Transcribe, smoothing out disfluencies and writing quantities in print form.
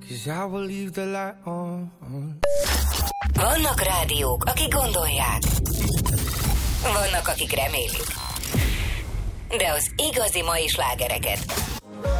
'cause I will leave the light on. Vannak rádiók, akik gondolják. Vannak, akik remélik. De az igazi mai slágereket